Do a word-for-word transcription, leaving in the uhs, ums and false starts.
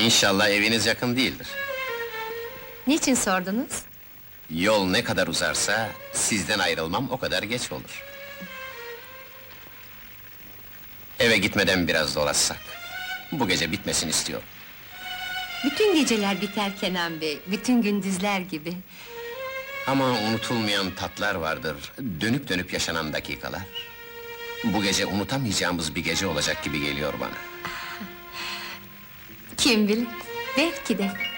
İnşallah eviniz yakın değildir. Niçin sordunuz? Yol ne kadar uzarsa, sizden ayrılmam o kadar geç olur. Eve gitmeden biraz dolaşsak. Bu gece bitmesini istiyorum. Bütün geceler biter Kenan Bey, bütün gündüzler gibi. Ama unutulmayan tatlar vardır, dönüp dönüp yaşanan dakikalar. Bu gece unutamayacağımız bir gece olacak gibi geliyor bana. Kim bilir, belki de.